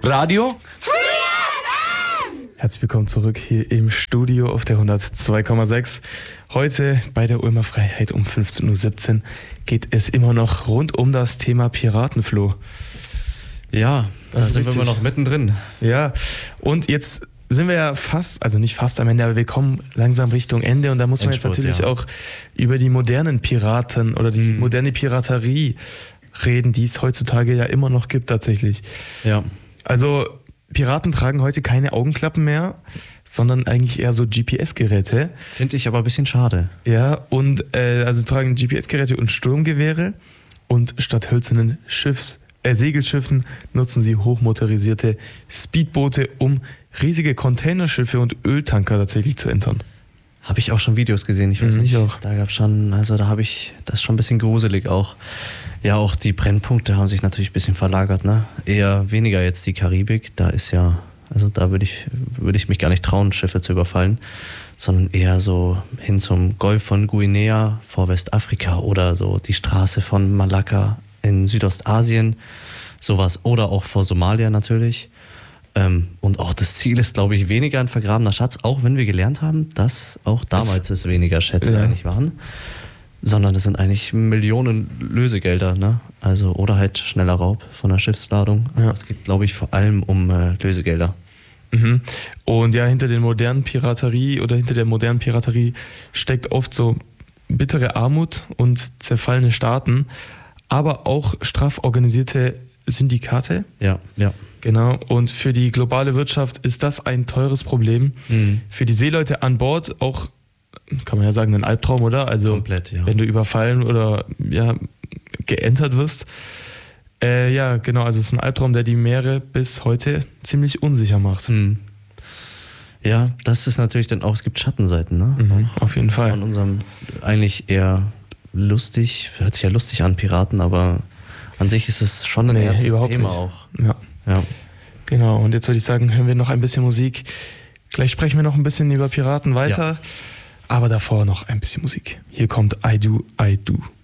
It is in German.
Radio? Herzlich willkommen zurück hier im Studio auf der 102,6. Heute bei der Ulmer Freiheit um 15.17 Uhr geht es immer noch rund um das Thema Piratenfloh. Ja, da sind wir immer noch mittendrin. Ja, und jetzt sind wir ja fast, also nicht fast am Ende, aber wir kommen langsam Richtung Ende und da muss man jetzt natürlich auch über die modernen Piraten oder die moderne Piraterie reden, die es heutzutage ja immer noch gibt tatsächlich. Ja. Also Piraten tragen heute keine Augenklappen mehr, sondern eigentlich eher so GPS-Geräte. Finde ich aber ein bisschen schade. Ja, und also tragen GPS-Geräte und Sturmgewehre und statt hölzernen Segelschiffen nutzen sie hochmotorisierte Speedboote, um riesige Containerschiffe und Öltanker tatsächlich zu entern. Habe ich auch schon Videos gesehen, ich weiß nicht. Ich auch. Da gab es schon, also da habe ich, das ist schon ein bisschen gruselig auch. Ja, auch die Brennpunkte haben sich natürlich ein bisschen verlagert, ne? Eher weniger jetzt die Karibik, da ist ja, also da würde ich mich gar nicht trauen, Schiffe zu überfallen, sondern eher so hin zum Golf von Guinea vor Westafrika oder so die Straße von Malakka in Südostasien, sowas, oder auch vor Somalia natürlich. Und auch das Ziel ist, glaube ich, weniger ein vergrabener Schatz, auch wenn wir gelernt haben, dass auch damals es weniger Schätze eigentlich waren, sondern das sind eigentlich Millionen Lösegelder, ne? Also, oder halt schneller Raub von der Schiffsladung. Ja. Es geht, glaube ich, vor allem um Lösegelder. Mhm. Und ja, hinter der modernen Piraterie steckt oft so bittere Armut und zerfallene Staaten, aber auch straff organisierte Syndikate. Ja, ja. Genau, und für die globale Wirtschaft ist das ein teures Problem. Für die Seeleute an Bord auch, kann man ja sagen, ein Albtraum, oder? Also komplett, ja. Wenn du überfallen oder geentert wirst. Ja, genau, also es ist ein Albtraum, der die Meere bis heute ziemlich unsicher macht. Ja, das ist natürlich dann auch, es gibt Schattenseiten, ne? Auf jeden Fall. Von unserem eigentlich eher lustig, hört sich ja lustig an, Piraten, aber an sich ist es schon ein ernstes Thema auch. Ja. Genau, und jetzt würde ich sagen, hören wir noch ein bisschen Musik. Gleich sprechen wir noch ein bisschen über Piraten weiter, aber davor noch ein bisschen Musik. Hier kommt I Do, I Do.